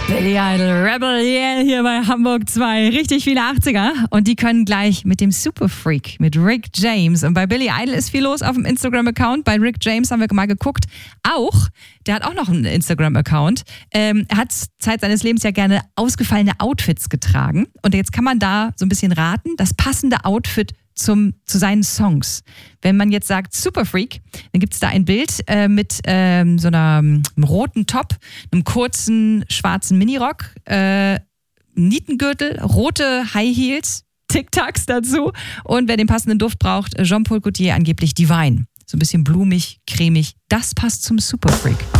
Billy Idol, Rebel Yell hier bei Hamburg 2. Richtig viele 80er und die können gleich mit dem Superfreak, mit Rick James. Und bei Billy Idol ist viel los auf dem Instagram-Account. Bei Rick James haben wir mal geguckt. Der hat auch noch einen Instagram-Account. Er hat Zeit seines Lebens ja gerne ausgefallene Outfits getragen. Und jetzt kann man da so ein bisschen raten, das passende Outfit zu seinen Songs. Wenn man jetzt sagt Superfreak, dann gibt es da ein Bild mit so einem roten Top, einem kurzen schwarzen Minirock, Nietengürtel, rote High Heels, Tic-Tacs dazu und wer den passenden Duft braucht, Jean-Paul Gaultier angeblich Divine. So ein bisschen blumig, cremig. Das passt zum Superfreak.